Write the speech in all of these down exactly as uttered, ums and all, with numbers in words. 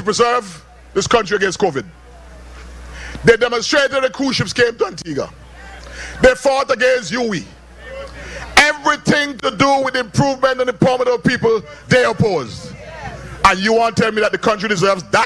to preserve this country against COVID. They demonstrated that the cruise ships came to Antigua. They fought against U W I. Everything to do with improvement and empowerment of people, they opposed. And you want to tell me that the country deserves that?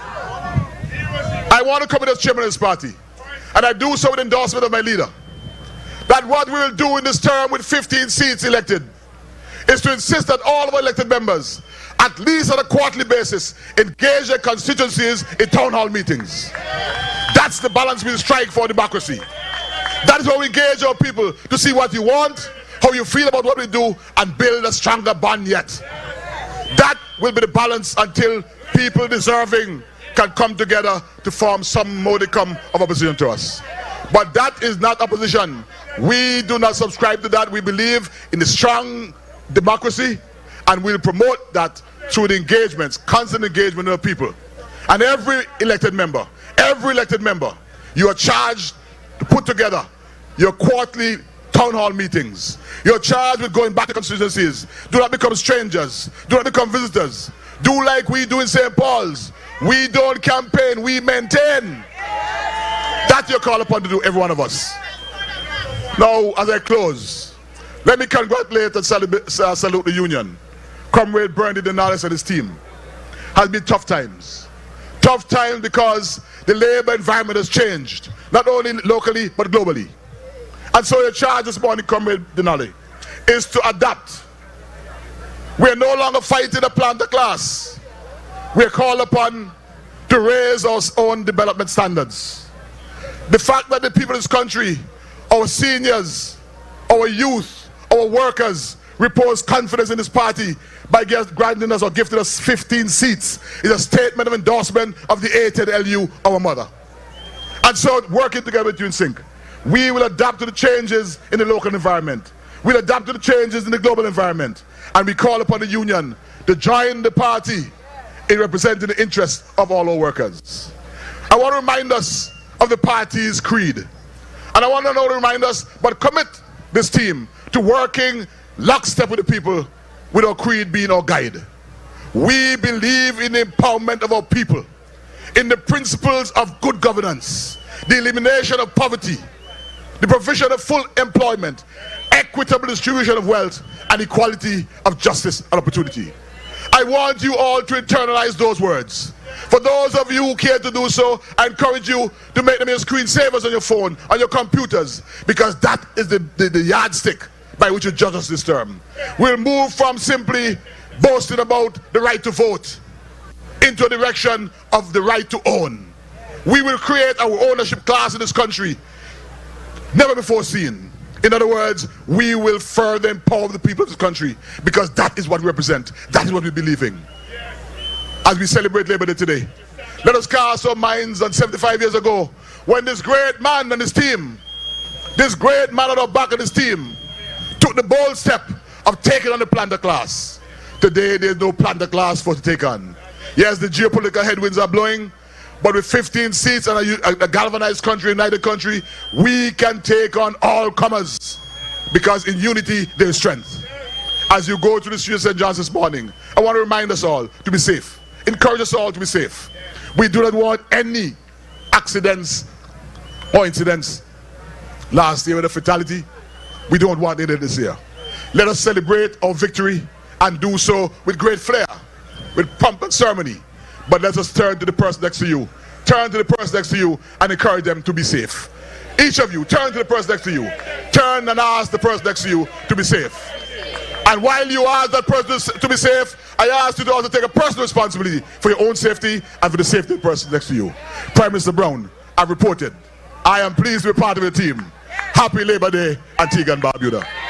I want to come in as chairman of this party, and I do so with endorsement of my leader, that what we will do in this term with fifteen seats elected is to insist that all of our elected members, at least on a quarterly basis, engage their constituencies in town hall meetings. That's the balance we strike for democracy. That is how we engage our people to see what you want, how you feel about what we do, and build a stronger bond yet. That will be the balance until people deserving can come together to form some modicum of opposition to us. But that is not opposition. We do not subscribe to that. We believe in the strong democracy, and we'll promote that through the engagements, constant engagement of people. And every elected member, every elected member, you are charged to put together your quarterly town hall meetings. You're charged with going back to constituencies. Do not become strangers. Do not become visitors. Do like we do in Saint Paul's. We don't campaign, we maintain. That you're called upon to do, every one of us. Now, as I close, let me congratulate and salute, uh, salute the union. Comrade Bernie Denales and his team. Has been tough times. Tough times because the labor environment has changed, not only locally but globally. And so your charge this morning, Comrade Denali, is to adapt. We are no longer fighting a planter class. We are called upon to raise our own development standards. The fact that the people of this country, our seniors, our youth, our workers, repose confidence in this party by granting us or gifting us fifteen seats is a statement of endorsement of the A T L U, our mother. And so, working together with you in sync, we will adapt to the changes in the local environment. We'll adapt to the changes in the global environment. And we call upon the union to join the party in representing the interests of all our workers. I want to remind us of the party's creed. And I want to now remind us, but commit this team to working lockstep with the people, with our creed being our guide. We believe in the empowerment of our people, in the principles of good governance, the elimination of poverty, the provision of full employment, equitable distribution of wealth, and equality of justice and opportunity. I want you all to internalize those words. For those of you who care to do so, I encourage you to make them your screensavers on your phone, on your computers, because that is the, the, the yardstick by which you judge us this term. We'll move from simply boasting about the right to vote into a direction of the right to own. We will create our ownership class in this country, never before seen. In other words, we will further empower the people of this country, because that is what we represent. That is what we believe in. As we celebrate Labor Day today, let us cast our minds on seventy-five years ago, when this great man and his team, this great man on our back and his team, took the bold step of taking on the planter class. Today, there's no planter class for to take on. Yes, the geopolitical headwinds are blowing, but with fifteen seats and a, a galvanized country, united country, we can take on all comers, because in unity there is strength. As you go to the streets of Saint John's this morning, I want to remind us all to be safe. Encourage us all to be safe. We do not want any accidents or incidents. Last year with a fatality, we don't want it this year. Let us celebrate our victory and do so with great flair, with pomp and ceremony. But let us turn to the person next to you. Turn to the person next to you and encourage them to be safe. Each of you, turn to the person next to you. Turn and ask the person next to you to be safe. And while you ask that person to be safe, I ask you to also take a personal responsibility for your own safety and for the safety of the person next to you. Prime Minister Brown, I've reported. I am pleased to be part of the team. Happy Labor Day, Antigua and Barbuda.